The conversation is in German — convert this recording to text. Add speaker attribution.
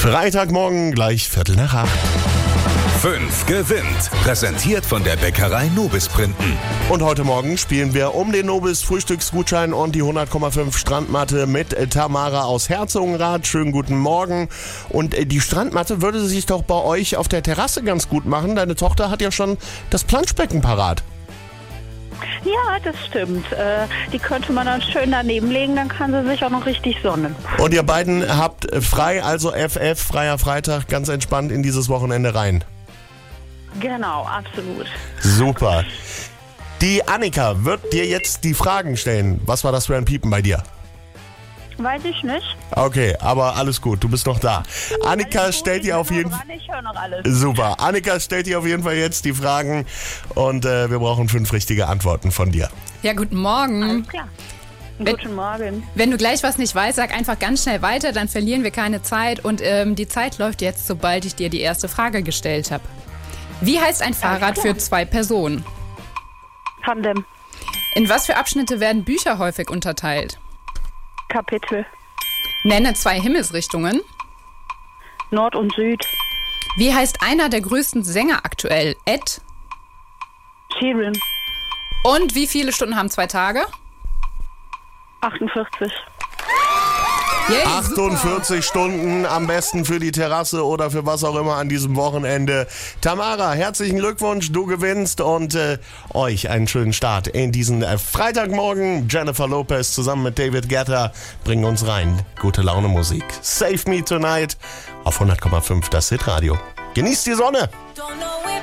Speaker 1: Freitagmorgen gleich 7:45.
Speaker 2: 5 gewinnt. Präsentiert von der Bäckerei Nobis Printen.
Speaker 1: Und heute Morgen spielen wir um den Nobis Frühstücksgutschein und die 100,5 Strandmatte mit Tamara aus Herzogenrath. Schönen guten Morgen. Und die Strandmatte würde sich doch bei euch auf der Terrasse ganz gut machen. Deine Tochter hat ja schon das Planschbecken parat.
Speaker 3: Ja, das stimmt. Die könnte man dann schön daneben legen, dann kann sie sich auch noch richtig sonnen.
Speaker 1: Und ihr beiden habt frei, also FF, freier Freitag, ganz entspannt in dieses Wochenende rein.
Speaker 3: Genau, absolut.
Speaker 1: Super. Die Annika wird dir jetzt die Fragen stellen. Was war das für ein Piepen bei dir?
Speaker 3: Weiß ich nicht.
Speaker 1: Okay, aber alles gut, du bist noch da. Annika stellt dir auf jeden Fall...
Speaker 3: Ich höre noch alles.
Speaker 1: Super. Annika stellt dir auf jeden Fall jetzt die Fragen und wir brauchen 5 richtige Antworten von dir.
Speaker 4: Ja, guten Morgen.
Speaker 3: Alles klar. Guten Morgen.
Speaker 4: Wenn du gleich was nicht weißt, sag einfach ganz schnell weiter, dann verlieren wir keine Zeit. Und die Zeit läuft jetzt, sobald ich dir die erste Frage gestellt habe. Wie heißt ein Fahrrad für 2 Personen?
Speaker 3: Tandem.
Speaker 4: In was für Abschnitte werden Bücher häufig unterteilt?
Speaker 3: Kapitel.
Speaker 4: Nenne 2 Himmelsrichtungen.
Speaker 3: Nord und Süd.
Speaker 4: Wie heißt einer der größten Sänger aktuell? Ed.
Speaker 3: Sheeran.
Speaker 4: Und wie viele Stunden haben 2 Tage?
Speaker 3: 48.
Speaker 4: Yay,
Speaker 1: 48 Stunden, am besten für die Terrasse oder für was auch immer an diesem Wochenende. Tamara, herzlichen Glückwunsch, du gewinnst und euch einen schönen Start in diesen Freitagmorgen. Jennifer Lopez zusammen mit David Guetta bringen uns rein. Gute Laune Musik. Save Me Tonight auf 100,5 das Hitradio. Genießt die Sonne!